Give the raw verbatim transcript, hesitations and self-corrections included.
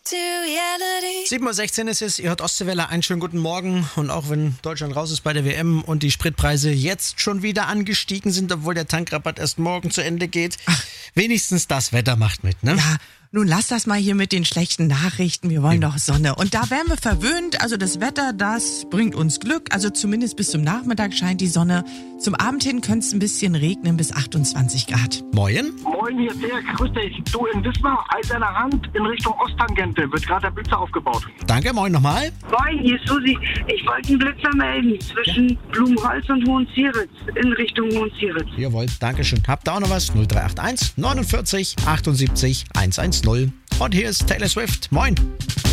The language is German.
sieben Uhr sechzehn ist es, ihr hört Ostseewelle, einen schönen guten Morgen. Und auch wenn Deutschland raus ist bei der W M und die Spritpreise jetzt schon wieder angestiegen sind, obwohl der Tankrabatt erst morgen zu Ende geht, Ach. wenigstens das Wetter macht mit, ne? Ja. Nun lass das mal hier mit den schlechten Nachrichten. Wir wollen doch Sonne. Und da werden wir verwöhnt. Also das Wetter, das bringt uns Glück. Also zumindest bis zum Nachmittag scheint die Sonne. Zum Abend hin könnte es ein bisschen regnen bis achtundzwanzig Grad. Moin. Moin, hier ist der. Grüß dich. Du in Wismar, Eiserne Hand in Richtung Osttangente. Wird gerade der Blitzer aufgebaut. Danke, moin nochmal. Moin, hier ist Susi. Ich wollte einen Blitzer melden zwischen ja. Blumenholz und Hohenzieritz in Richtung Hohenzieritz. Jawohl, danke schön. Habt ihr auch noch was? null drei acht eins neunundvierzig achtundsiebzig hundertzehn. Und hier ist Taylor Swift. Moin.